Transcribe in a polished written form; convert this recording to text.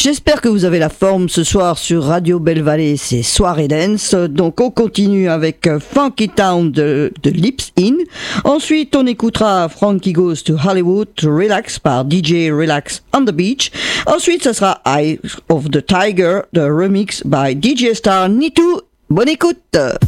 J'espère que vous avez la forme ce soir sur Radio Belle Vallée, c'est Soirée Dance. Donc on continue avec Funky Town de Lips In. Ensuite on écoutera Frankie Goes to Hollywood to Relax par DJ Relax on the Beach. Ensuite ça sera Eye of the Tiger, the remix by DJ Star Nitu. Bonne écoute!